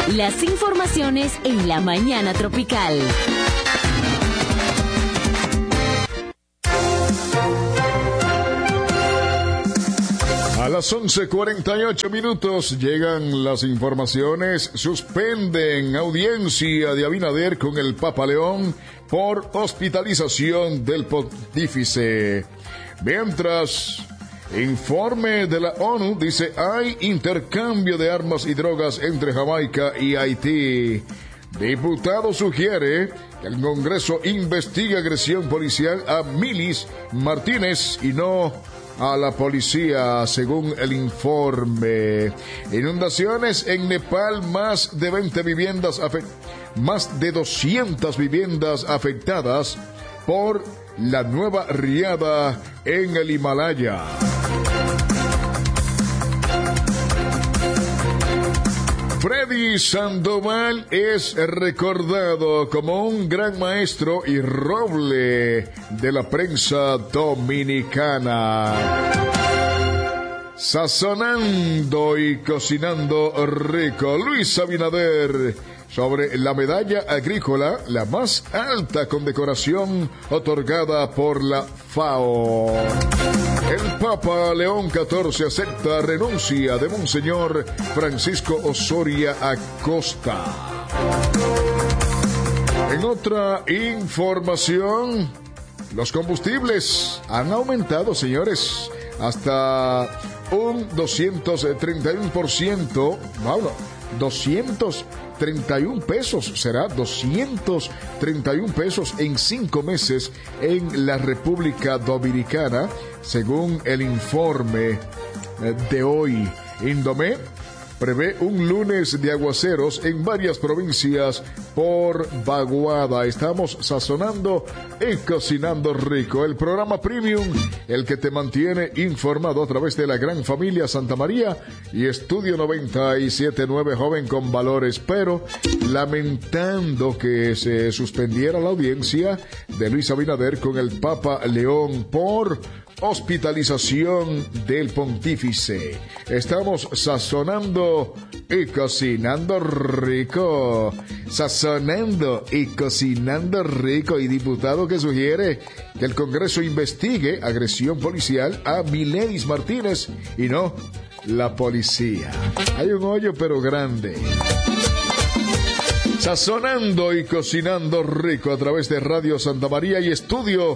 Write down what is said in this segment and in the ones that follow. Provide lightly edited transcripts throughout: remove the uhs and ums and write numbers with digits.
Las informaciones en la mañana tropical. A las 11:48 llegan las informaciones. Suspenden audiencia de Abinader con el Papa León por hospitalización del pontífice. Mientras, informe de la ONU dice hay intercambio de armas y drogas entre Jamaica y Haití. Diputado sugiere que el Congreso investigue agresión policial a Milis Martínez y no a la policía, según el informe. Inundaciones en Nepal, más de 200 viviendas afectadas por la nueva riada en el Himalaya. Freddy Sandoval es recordado como un gran maestro y roble de la prensa dominicana. Sazonando y cocinando rico, Luis Abinader sobre la medalla agrícola, la más alta condecoración otorgada por la FAO. El Papa León XIV acepta renuncia de Monseñor Francisco Osoria Acosta. En otra información, los combustibles han aumentado, señores, hasta un 231%. Bueno, 231 pesos, será 231 pesos en 5 meses en la República Dominicana, según el informe de hoy. Indomé prevé un lunes de aguaceros en varias provincias por vaguada. Estamos sazonando y cocinando rico. El programa Premium, el que te mantiene informado a través de la gran familia Santa María y Estudio 97.9 Joven con Valores. Pero lamentando que se suspendiera la audiencia de Luis Abinader con el Papa León por hospitalización del pontífice. Estamos sazonando y cocinando rico. Sazonando y cocinando rico. Y diputado que sugiere que el Congreso investigue agresión policial a Milenis Martínez y no la policía. Hay un hoyo pero grande. Sazonando y cocinando rico a través de Radio Santa María y Estudio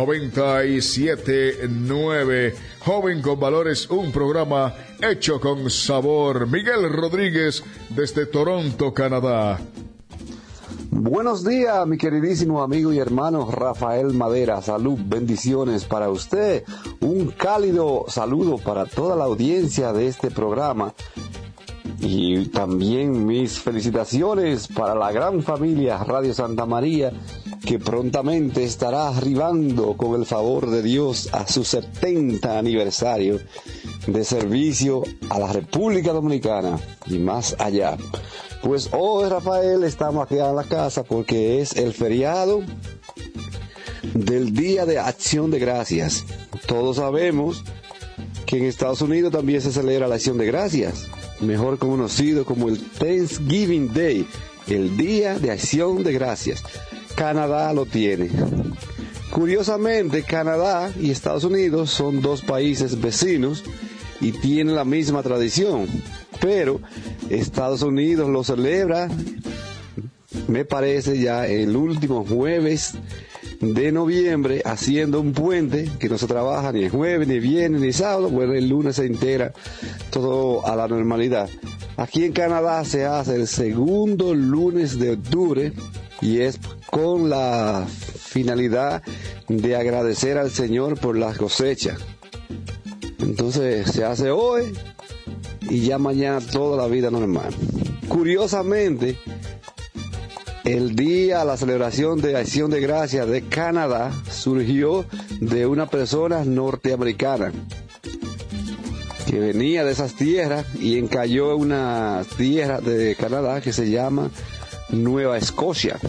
97.9 Joven con Valores, un programa hecho con sabor. Miguel Rodríguez desde Toronto, Canadá. Buenos días, mi queridísimo amigo y hermano Rafael Madera. Salud, bendiciones para usted. Un cálido saludo para toda la audiencia de este programa. Y también mis felicitaciones para la gran familia Radio Santa María, que prontamente estará arribando con el favor de Dios a su 70 aniversario de servicio a la República Dominicana y más allá. Pues hoy, Rafael, estamos aquí en la casa porque es el feriado del Día de Acción de Gracias. Todos sabemos que en Estados Unidos también se celebra la Acción de Gracias, mejor conocido como el Thanksgiving Day, el Día de Acción de Gracias. Canadá lo tiene. Curiosamente, Canadá y Estados Unidos son dos países vecinos y tienen la misma tradición, pero Estados Unidos lo celebra, me parece, ya el último jueves de noviembre, haciendo un puente que no se trabaja ni el jueves, ni viernes, ni sábado. Bueno, el lunes se integra todo a la normalidad. Aquí en Canadá se hace el segundo lunes de octubre y es con la finalidad de agradecer al Señor por las cosechas. Entonces se hace hoy y ya mañana toda la vida normal. Curiosamente, el día, la celebración de Acción de Gracias de Canadá surgió de una persona norteamericana que venía de esas tierras y encalló en una tierra de Canadá que se llama Nueva Escocia.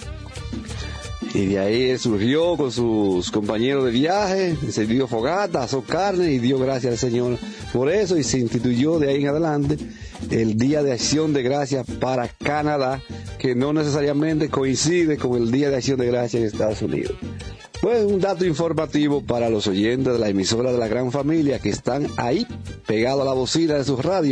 Y de ahí surgió con sus compañeros de viaje, se dio fogata, asó carne y dio gracias al Señor por eso, y se instituyó de ahí en adelante el Día de Acción de Gracias para Canadá, que no necesariamente coincide con el Día de Acción de Gracias en Estados Unidos. Pues un dato informativo para los oyentes de la emisora de la Gran Familia que están ahí pegados a la bocina de sus radios.